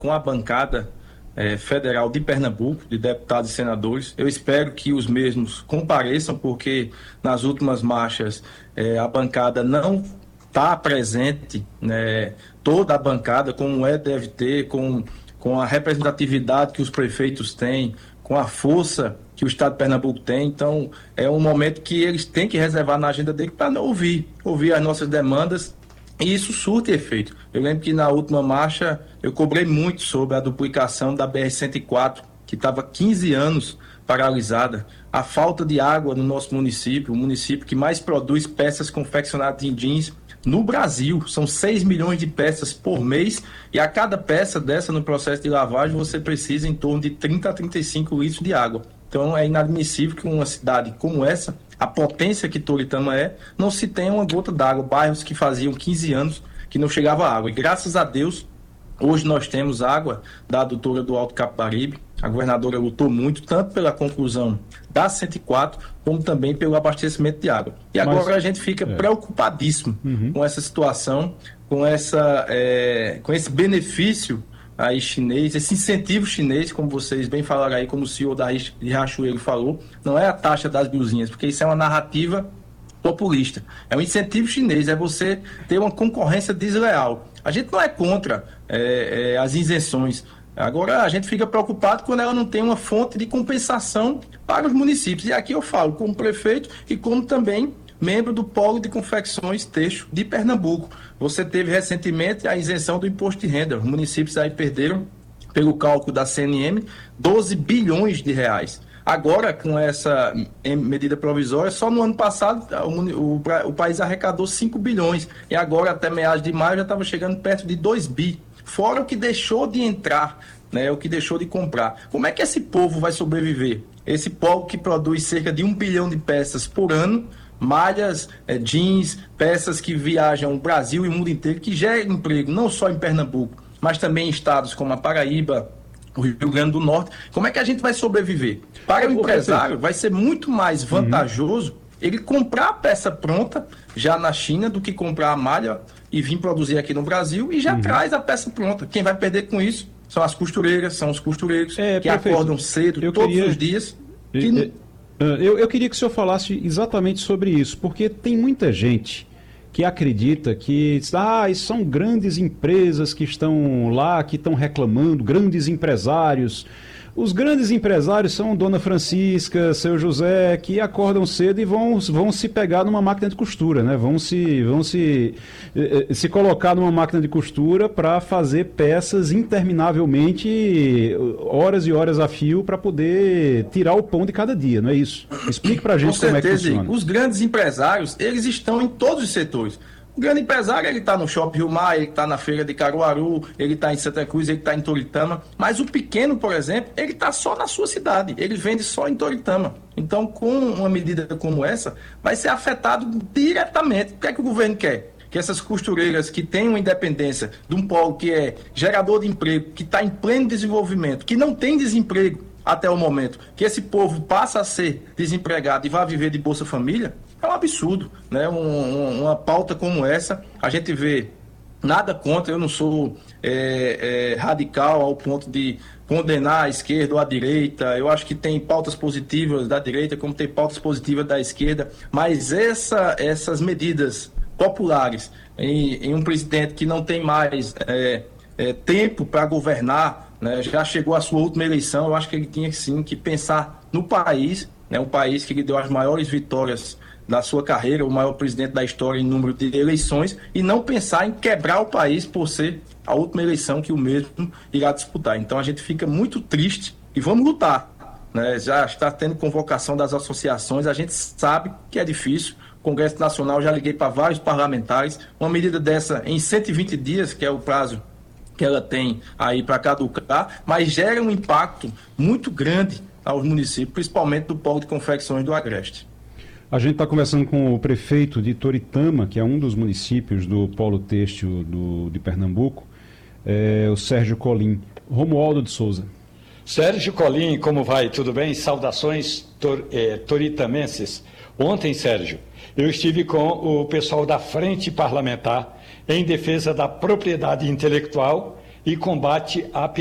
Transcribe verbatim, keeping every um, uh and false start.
com a bancada eh, federal de Pernambuco, de deputados e senadores. Eu espero que os mesmos compareçam, porque nas últimas marchas eh, a bancada não está presente, né, toda a bancada, como é, deve ter, com, com a representatividade que os prefeitos têm, com a força que o Estado de Pernambuco tem. Então, é um momento que eles têm que reservar na agenda dele para ouvir, ouvir as nossas demandas, e isso surte efeito. Eu lembro que na última marcha eu cobrei muito sobre a duplicação da B R cento e quatro, que estava quinze anos paralisada, a falta de água no nosso município, o município que mais produz peças confeccionadas em jeans no Brasil. São seis milhões de peças por mês, e a cada peça dessa no processo de lavagem você precisa em torno de trinta a trinta e cinco litros de água. Então é inadmissível que uma cidade como essa, a potência que Toritama é, não se tenha uma gota d'água. Bairros que faziam quinze anos que não chegava água. E graças a Deus, hoje nós temos água da adutora do Alto Capibaribe. A governadora lutou muito, tanto pela conclusão da cento e quatro, como também pelo abastecimento de água. E agora Mas, a gente fica é. preocupadíssimo uhum. com essa situação, com, essa, é, com esse benefício aí chinês, esse incentivo chinês, como vocês bem falaram aí, como o senhor da Riachuelo falou, não é a taxa das blusinhas, porque isso é uma narrativa populista. É um incentivo chinês, é você ter uma concorrência desleal. A gente não é contra é, é, as isenções. Agora, a gente fica preocupado quando ela não tem uma fonte de compensação para os municípios. E aqui eu falo como prefeito e como também membro do Polo de Confecções Têxtil de Pernambuco. Você teve recentemente a isenção do imposto de renda. Os municípios aí perderam, pelo cálculo da C N M, doze bilhões de reais. Agora, com essa medida provisória, só no ano passado o, o, o país arrecadou cinco bilhões. E agora, até meados de maio, já estava chegando perto de dois bi. Fora o que deixou de entrar, né, o que deixou de comprar. Como é que esse povo vai sobreviver? Esse povo que produz cerca de um bilhão de peças por ano, malhas, é, jeans, peças que viajam o Brasil e o mundo inteiro, que geram emprego não só em Pernambuco, mas também em estados como a Paraíba, o Rio Grande do Norte. Como é que a gente vai sobreviver? Para o empresário, vai ser muito mais vantajoso uhum. ele comprar a peça pronta já na China do que comprar a malha e vir produzir aqui no Brasil, e já uhum. traz a peça pronta. Quem vai perder com isso são as costureiras, são os costureiros é, que perfeito. acordam cedo eu todos queria... os dias. Que... Eu, eu queria que o senhor falasse exatamente sobre isso, porque tem muita gente que acredita que ah, são grandes empresas que estão lá, que estão reclamando, grandes empresários. Os grandes empresários são Dona Francisca, Seu José, que acordam cedo e vão, vão se pegar numa máquina de costura, né? Vão se, vão se, se colocar numa máquina de costura para fazer peças interminavelmente, horas e horas a fio, para poder tirar o pão de cada dia, não é isso? Explique para a gente como é que funciona. Os grandes empresários, eles estão em todos os setores. O grande empresário, ele está no Shopping Rio Mar, ele está na feira de Caruaru, ele está em Santa Cruz, ele está em Toritama. Mas o pequeno, por exemplo, ele está só na sua cidade, ele vende só em Toritama. Então, com uma medida como essa, vai ser afetado diretamente. O que é que o governo quer? Que essas costureiras que têm uma independência de um polo que é gerador de emprego, que está em pleno desenvolvimento, que não tem desemprego até o momento, que esse povo passa a ser desempregado e vai viver de Bolsa Família, é um absurdo, né? Um, um, uma pauta como essa, a gente vê nada contra, eu não sou é, é, radical ao ponto de condenar a esquerda ou a direita. Eu acho que tem pautas positivas da direita, como tem pautas positivas da esquerda, mas essa, essas medidas populares em, em um presidente que não tem mais é, é, tempo para governar, né? Já chegou à sua última eleição, eu acho que ele tinha sim que pensar no país, né? Um país que lhe deu as maiores vitórias da sua carreira, o maior presidente da história em número de eleições, e não pensar em quebrar o país por ser a última eleição que o mesmo irá disputar. Então a gente fica muito triste e vamos lutar, né? Já está tendo convocação das associações, a gente sabe que é difícil. O Congresso Nacional, já liguei para vários parlamentares, uma medida dessa em cento e vinte dias, que é o prazo que ela tem aí para caducar, mas gera um impacto muito grande aos municípios, principalmente do Polo de Confecções do Agreste. A gente está conversando com o prefeito de Toritama, que é um dos municípios do Polo Têxtil do, de Pernambuco, é, o Sérgio Colim. Romualdo de Souza. Sérgio Colim, como vai? Tudo bem? Saudações tor, eh, toritamenses. Ontem, Sérgio, eu estive com o pessoal da Frente Parlamentar em defesa da propriedade intelectual e combate à